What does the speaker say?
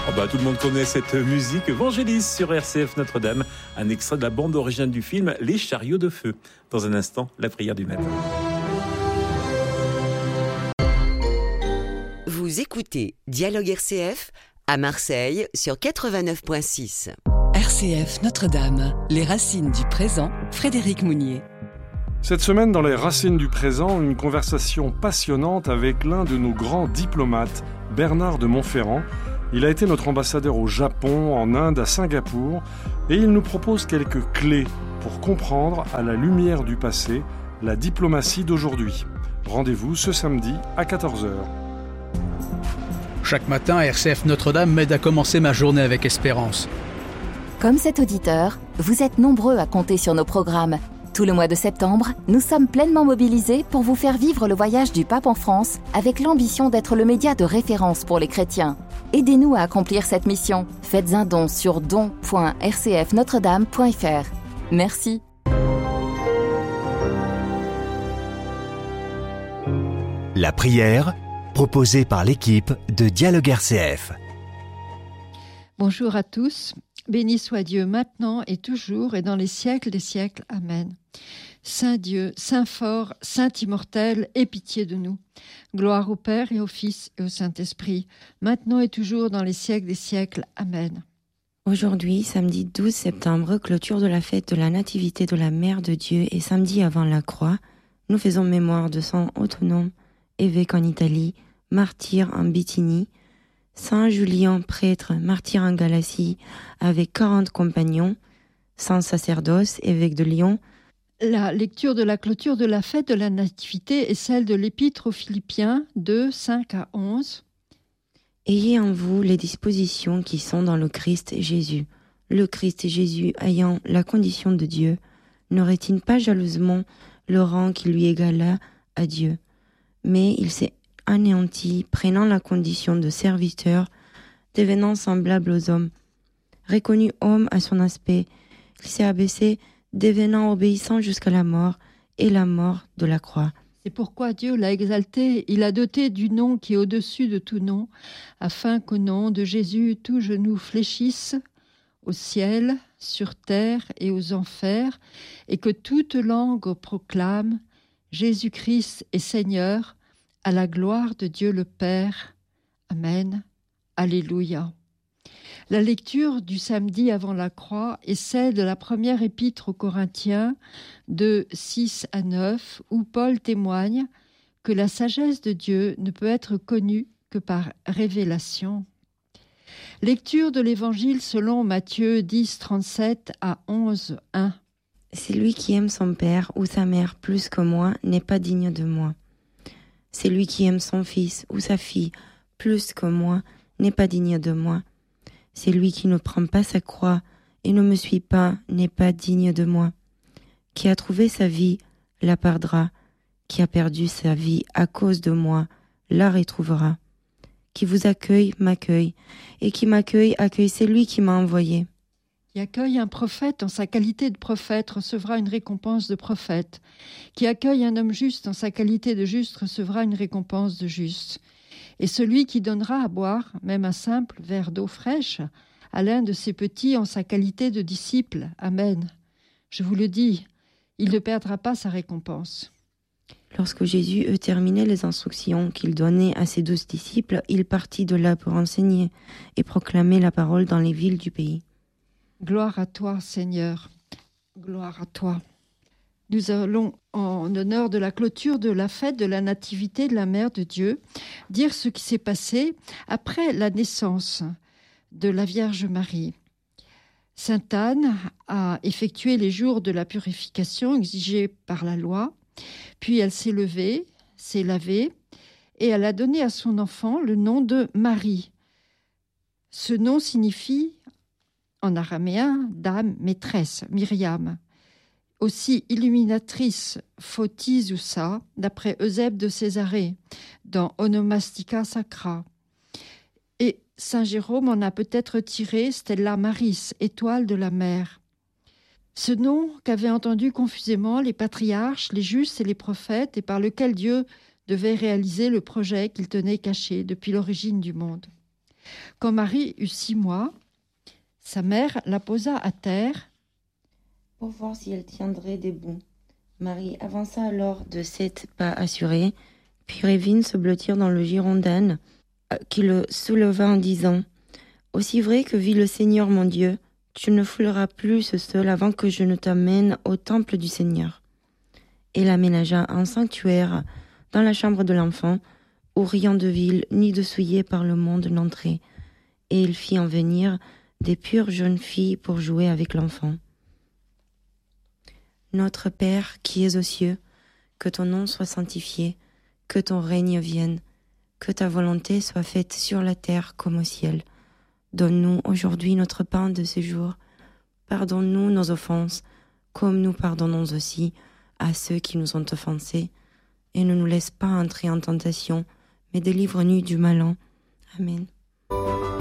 Oh bah, tout le monde connaît cette musique. Vangelis sur RCF Notre-Dame, un extrait de la bande originale du film Les Chariots de Feu. Dans un instant, la prière du matin. Vous écoutez Dialogue RCF à Marseille sur 89.6. RCF Notre-Dame, les racines du présent, Frédéric Mounier. Cette semaine, dans les racines du présent, une conversation passionnante avec l'un de nos grands diplomates, Bernard de Montferrand. Il a été notre ambassadeur au Japon, en Inde, à Singapour, et il nous propose quelques clés pour comprendre, à la lumière du passé, la diplomatie d'aujourd'hui. Rendez-vous ce samedi à 14h. Chaque matin, RCF Notre-Dame m'aide à commencer ma journée avec espérance. Comme cet auditeur, vous êtes nombreux à compter sur nos programmes. Tout le mois de septembre, nous sommes pleinement mobilisés pour vous faire vivre le voyage du pape en France avec l'ambition d'être le média de référence pour les chrétiens. Aidez-nous à accomplir cette mission. Faites un don sur don.rcfnotredame.fr. Merci. La prière, proposée par l'équipe de Dialogue RCF. Bonjour à tous. Béni soit Dieu maintenant et toujours et dans les siècles des siècles. Amen. Saint Dieu, Saint fort, Saint immortel, aie pitié de nous. Gloire au Père et au Fils et au Saint-Esprit, maintenant et toujours dans les siècles des siècles. Amen. Aujourd'hui, samedi 12 septembre, clôture de la fête de la Nativité de la Mère de Dieu et samedi avant la croix, nous faisons mémoire de Saint Autonome, évêque en Italie, martyr en Bithynie, Saint Julien, prêtre, martyr en Galatie, avec 40 compagnons, Saint Sacerdoce, évêque de Lyon. La lecture de la clôture de la fête de la Nativité est celle de l'Épître aux Philippiens 2, 5 à 11. Ayez en vous les dispositions qui sont dans le Christ Jésus. Le Christ Jésus, ayant la condition de Dieu, ne rétine pas jalousement le rang qui lui égala à Dieu, mais il s'est anéanti, prenant la condition de serviteur, devenant semblable aux hommes. Reconnu homme à son aspect, il s'est abaissé, devenant obéissant jusqu'à la mort, et la mort de la croix. C'est pourquoi Dieu l'a exalté, il l'a doté du nom qui est au-dessus de tout nom, afin qu'au nom de Jésus tout genou fléchisse au ciel, sur terre et aux enfers, et que toute langue proclame Jésus-Christ est Seigneur, à la gloire de Dieu le Père. Amen. Alléluia. La lecture du samedi avant la croix est celle de la première épître aux Corinthiens de 6 à 9, où Paul témoigne que la sagesse de Dieu ne peut être connue que par révélation. Lecture de l'Évangile selon Matthieu 10, 37 à 11, 1. Celui qui aime son père ou sa mère plus que moi n'est pas digne de moi. Celui qui aime son fils ou sa fille plus que moi n'est pas digne de moi. Celui qui ne prend pas sa croix et ne me suit pas n'est pas digne de moi. Qui a trouvé sa vie la perdra. Qui a perdu sa vie à cause de moi la retrouvera. Qui vous accueille m'accueille, et qui m'accueille accueille celui qui m'a envoyé. Qui accueille un prophète en sa qualité de prophète recevra une récompense de prophète. Qui accueille un homme juste en sa qualité de juste recevra une récompense de juste. Et celui qui donnera à boire, même un simple verre d'eau fraîche, à l'un de ses petits en sa qualité de disciple, Amen. Je vous le dis, il ne perdra pas sa récompense. Lorsque Jésus eut terminé les instructions qu'il donnait à ses 12 disciples, il partit de là pour enseigner et proclamer la parole dans les villes du pays. Gloire à toi, Seigneur. Gloire à toi. Nous allons, en honneur de la clôture de la fête de la Nativité de la Mère de Dieu, dire ce qui s'est passé après la naissance de la Vierge Marie. Sainte Anne a effectué les jours de la purification exigés par la loi, puis elle s'est levée, s'est lavée, et elle a donné à son enfant le nom de Marie. Ce nom signifie en araméen, dame, maîtresse, Myriam. Aussi illuminatrice Photizoussa, d'après Eusèbe de Césarée, dans Onomastica Sacra. Et Saint Jérôme en a peut-être tiré Stella Maris, étoile de la mer. Ce nom qu'avaient entendu confusément les patriarches, les justes et les prophètes, et par lequel Dieu devait réaliser le projet qu'il tenait caché depuis l'origine du monde. Quand Marie eut 6 mois, sa mère la posa à terre pour voir si elle tiendrait debout. Marie avança alors de 7 pas assurés, puis Révine se blottir dans le giron d'âne qui le souleva en disant « Aussi vrai que vit le Seigneur mon Dieu, tu ne fouleras plus seul avant que je ne t'amène au temple du Seigneur. » Elle aménagea un sanctuaire dans la chambre de l'enfant, où rien de vil ni de souillé par le monde n'entrait, et il fit en venir des pures jeunes filles pour jouer avec l'enfant. Notre Père qui es aux cieux, que ton nom soit sanctifié, que ton règne vienne, que ta volonté soit faite sur la terre comme au ciel. Donne-nous aujourd'hui notre pain de ce jour. Pardonne-nous nos offenses, comme nous pardonnons aussi à ceux qui nous ont offensés. Et ne nous laisse pas entrer en tentation, mais délivre-nous du malin. Amen.